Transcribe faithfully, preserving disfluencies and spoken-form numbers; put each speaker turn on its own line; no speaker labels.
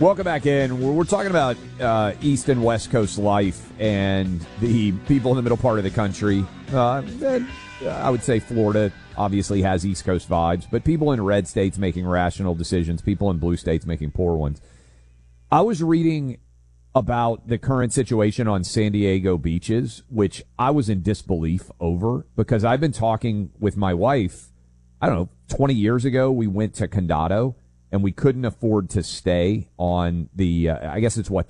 Welcome back in. We're, we're talking about uh, East and West Coast life and the people in the middle part of the country. Uh, and, uh, I would say Florida obviously has East Coast vibes, but people in red states making rational decisions, people in blue states making poor ones. I was reading about the current situation on San Diego beaches, which I was in disbelief over because I've been talking with my wife. I don't know, twenty years ago, we went to Condado, and we couldn't afford to stay on the, uh, I guess it's what,